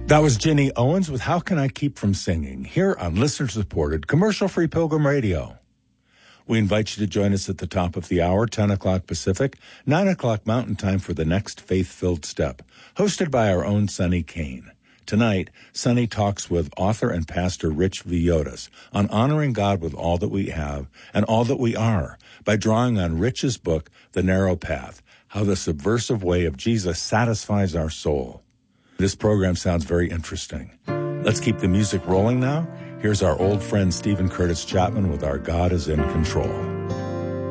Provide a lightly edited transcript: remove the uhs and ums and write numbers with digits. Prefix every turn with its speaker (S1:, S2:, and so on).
S1: That was Ginny Owens with How Can I Keep From Singing, here on listener-supported, commercial-free Pilgrim Radio. We invite you to join us at the top of the hour, 10 o'clock Pacific, 9 o'clock Mountain Time for the next Faith-Filled Step, hosted by our own Sonny Kane. Tonight, Sonny talks with author and pastor Rich Villodas on honoring God with all that we have and all that we are by drawing on Rich's book, The Narrow Path, How the Subversive Way of Jesus Satisfies Our Soul. This program sounds very interesting. Let's keep the music rolling now. Here's our old friend Stephen Curtis Chapman with Our God is in Control.